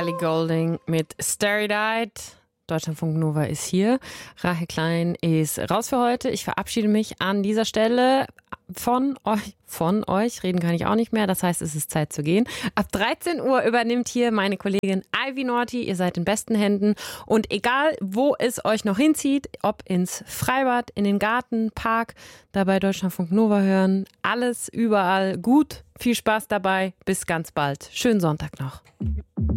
Ellie Goulding mit Starry Eyed. Deutschlandfunk Nova ist hier. Rahel Klein ist raus für heute. Ich verabschiede mich an dieser Stelle von euch. Reden kann ich auch nicht mehr. Das heißt, es ist Zeit zu gehen. Ab 13 Uhr übernimmt hier meine Kollegin Ivy Norty. Ihr seid in besten Händen. Und egal, wo es euch noch hinzieht, ob ins Freibad, in den Garten, Park, dabei Deutschlandfunk Nova hören, alles überall gut. Viel Spaß dabei. Bis ganz bald. Schönen Sonntag noch.